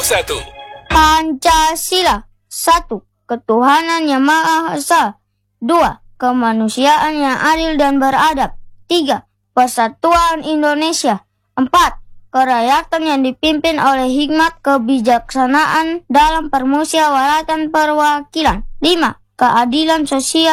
Pancasila. 1. Ketuhanan yang Maha Esa. 2. Kemanusiaan yang adil dan beradab. 3. Persatuan Indonesia. 4. Kerakyatan yang dipimpin oleh hikmat kebijaksanaan dalam permusyawaratan perwakilan. 5. Keadilan sosial